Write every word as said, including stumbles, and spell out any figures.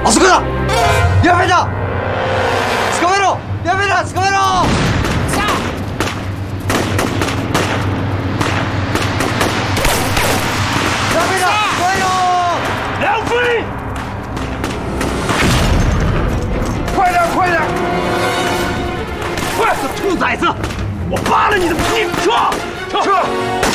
あそこだ！やべえだ！捕まえろ！やべえだ！捕まえろ！ さあ！ やべえだ！捕まえろ！ 梁飞！快点，快点！快！这兔崽子！我扒了你的皮！撤！撤！撤！